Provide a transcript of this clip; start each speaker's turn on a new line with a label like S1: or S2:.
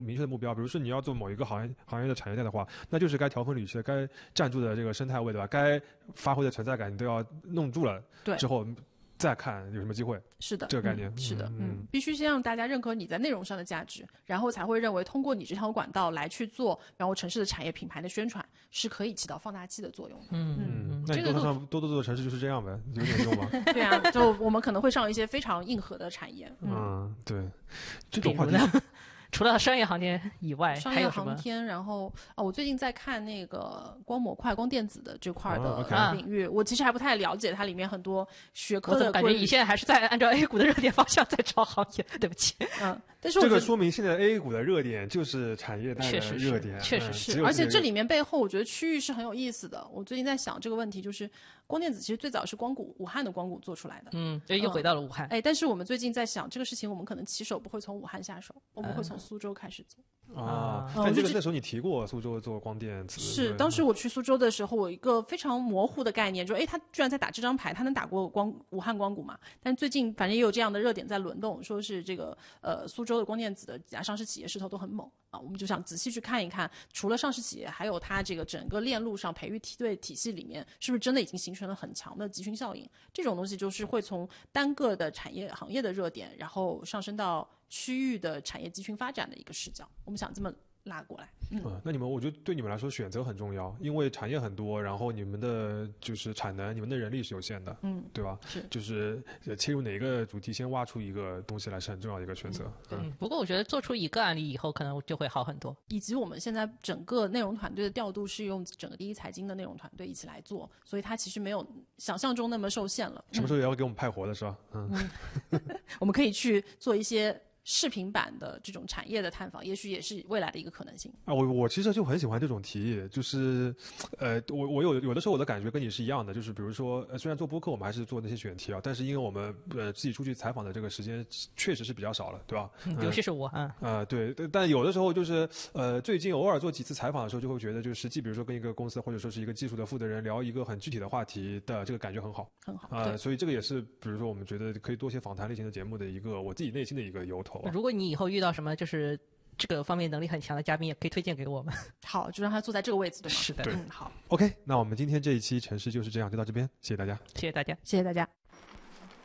S1: 明确的目标，比如说你要做某一个行业的产业链的话，那就是该条分缕析的，该占住的这个生态位，对吧？该发挥的存在感你都要弄住了，
S2: 对，
S1: 之后再看有什么机会。
S2: 是的，
S1: 这个概念、
S2: 是的，必须先让大家认可你在内容上的价值，然后才会认为通过你这条管道来去做，然后城市的产业品牌的宣传是可以起到放大器的作用的。
S1: 那你多做的城市就是这样呗，有点用吗？
S2: 对啊，就我们可能会上一些非常硬核的产业。
S1: 对，这种话题。
S3: 除了商业航天以外，
S2: 商业航天，然后我最近在看那个光模块、光电子的这块的领域，我其实还不太了解它里面很多学科的。
S3: 我怎么感觉你现在还是在按照 A 股的热点方向在找行业？对不起。
S2: 但是
S1: 这个说明现在 A 股的热点就是产业带的热点，
S3: 确实是。
S2: 而且这里面背后，我觉得区域是很有意思的。我最近在想这个问题，就是光电子其实最早是光谷武汉的光谷做出来的，
S3: 又回到了武汉。
S2: 但是我们最近在想这个事情，我们可能起手不会从武汉下手，我们会从苏州开始做。
S1: 但这个那时候你提过苏州做光电子，
S2: 是当时我去苏州的时候，我一个非常模糊的概念，就是他居然在打这张牌，他能打过武汉光谷嘛？但最近反正也有这样的热点在轮动，说是这个苏州的光电子的几家上市企业势头都很猛啊，我们就想仔细去看一看，除了上市企业，还有它这个整个链路上培育梯队体系里面，是不是真的已经形成了很强的集群效应？这种东西就是会从单个的产业行业的热点，然后上升到区域的产业集群发展的一个视角，我们想这么拉过来。
S1: 那我觉得对你们来说选择很重要，因为产业很多，然后你们的就是产能，你们的人力是有限的，对吧？
S2: 是，
S1: 就是切入哪个主题，先挖出一个东西来是很重要的一个选择。
S3: 不过我觉得做出一个案例以后，可能就会好很多。
S2: 以及我们现在整个内容团队的调度是用整个第一财经的内容团队一起来做，所以它其实没有想象中那么受限了。
S1: 什么时候也要给我们派活的是吧？
S2: 我们可以去做一些视频版的这种产业的探访，也许也是未来的一个可能性
S1: 啊。我其实就很喜欢这种提议，就是我有的时候我的感觉跟你是一样的，就是比如说虽然做播客我们还是做那些选题啊，但是因为我们自己出去采访的这个时间确实是比较少了，对吧？
S3: 尤其是我
S1: 对，但有的时候就是最近偶尔做几次采访的时候，就会觉得就实际比如说跟一个公司或者说是一个技术的负责人聊一个很具体的话题的这个感觉很好所以这个也是比如说我们觉得可以多些访谈类型的节目的一个我自己内心的一个由头。
S3: 如果你以后遇到什么就是这个方面能力很强的嘉宾，也可以推荐给我们。
S2: 好，就让他坐在这个位置，对吗？
S3: 是的，
S1: 对，
S2: 好。
S1: OK， 那我们今天这一期城市就是这样，就到这边，谢谢大家，
S3: 谢谢大家，
S2: 谢谢大家。